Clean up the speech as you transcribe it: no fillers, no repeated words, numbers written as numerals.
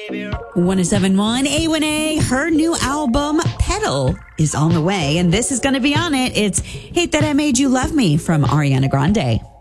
1071 A1A, her new album, Petal, is on the way, and this is going to be on it. It's Hate That I Made You Love Me from Ariana Grande.